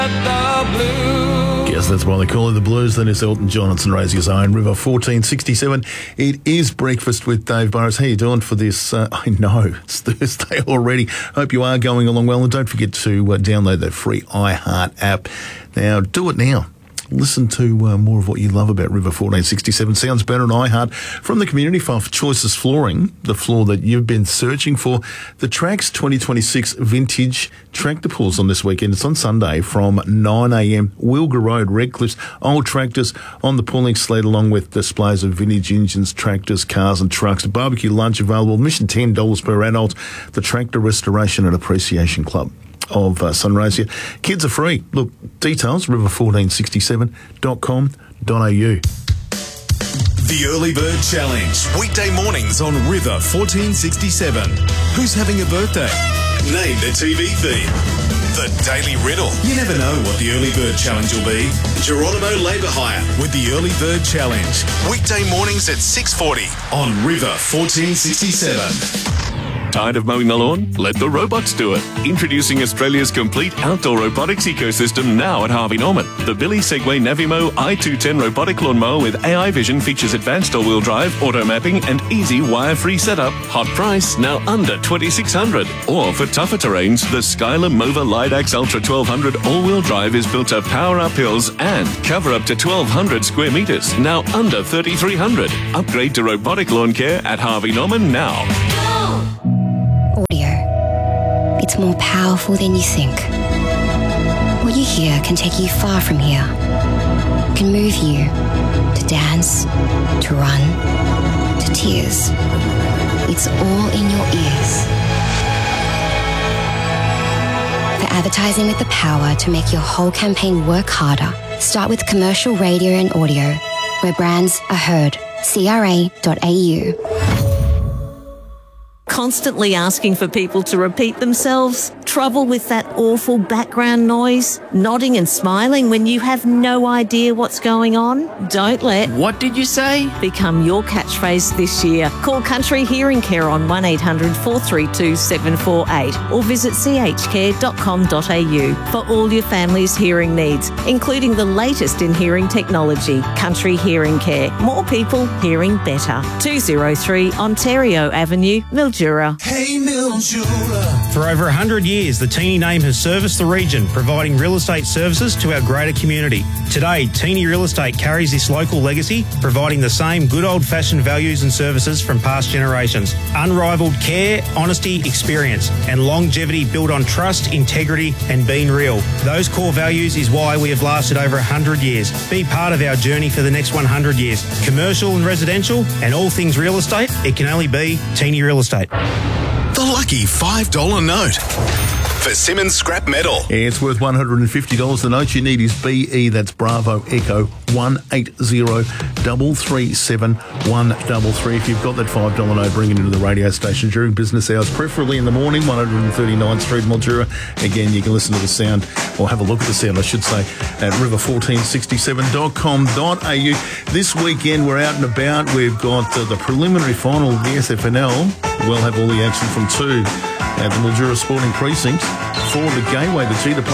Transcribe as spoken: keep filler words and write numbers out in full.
Yes, that's why they call it the Blues. Then it's Elton John and Sunraysia's own River fourteen sixty-seven. It is Breakfast with Dave Burrows. How you doing for this? Uh, I know, it's Thursday already. Hope you are going along well. And don't forget to uh, download that free iHeart app. Now, do it now. Listen to uh, more of what you love about River fourteen sixty-seven. Sounds better on iHeart. From the Community Fund for Choices Flooring, the floor that you've been searching for. The Trax twenty twenty-six Vintage Tractor Pulls on this weekend. It's on Sunday from nine a.m. Wilga Road, Redcliffs. Old tractors on the pulling sled, along with displays of vintage engines, tractors, cars and trucks. Barbecue lunch available. Admission ten dollars per adult. The Tractor Restoration and Appreciation Club of uh, Sunraysia. Kids are free. Look, details, river fourteen sixty-seven dot com dot a u. The Early Bird Challenge. Weekday mornings on River fourteen sixty-seven. Who's having a birthday? Name the T V theme. The Daily Riddle. You never know what the Early Bird Challenge will be. Geronimo Labour Hire with the Early Bird Challenge. Weekday mornings at six forty on River fourteen sixty-seven. Tired of mowing the lawn? Let the robots do it. Introducing Australia's complete outdoor robotics ecosystem now at Harvey Norman. The Billy Segway Navimo i two ten robotic lawnmower with A I vision features advanced all-wheel drive, auto mapping and easy wire-free setup. Hot price, now under twenty-six hundred dollars. Or for tougher terrains, the Skyler Mova Lidax Ultra twelve hundred all-wheel drive is built to power up hills and cover up to twelve hundred square metres, now under thirty-three hundred dollars. Upgrade to robotic lawn care at Harvey Norman now. Audio. It's more powerful than you think. What you hear can take you far from here. Can move you to dance, to run, to tears. It's all in your ears. For advertising with the power to make your whole campaign work harder, start with commercial radio and audio, where brands are heard. C R A dot A U. Constantly asking for people to repeat themselves? Trouble with that awful background noise? Nodding and smiling when you have no idea what's going on? Don't let "What did you say?" become your catchphrase this year. Call Country Hearing Care on one eight hundred four three two seven four eight or visit c h care dot com dot a u for all your family's hearing needs, including the latest in hearing technology. Country Hearing Care. More people hearing better. two oh three Ontario Avenue, Mildura. Hey, Mildura. For over one hundred years, the Teeny name has serviced the region, providing real estate services to our greater community. Today, Teeny Real Estate carries this local legacy, providing the same good old-fashioned values and services from past generations. Unrivaled care, honesty, experience, and longevity built on trust, integrity, and being real. Those core values is why we have lasted over one hundred years. Be part of our journey for the next one hundred years. Commercial and residential, and all things real estate, it can only be Teeny Real Estate. The lucky five dollar note for Simmons Scrap Metal. Yeah, it's worth one hundred fifty dollars. The note you need is B E, that's Bravo Echo, one eight zero three three seven one three three. If you've got that five dollar note, bring it into the radio station during business hours, preferably in the morning, one thirty-ninth Street, Mildura. Again, you can listen to the sound, or have a look at the sound, I should say, at river fourteen sixty-seven dot com dot a u. This weekend, we're out and about. We've got uh, the preliminary final of the S F N L. We'll have all the action from two at the Mildura Sporting Precinct. For the Gateway, the Cheetah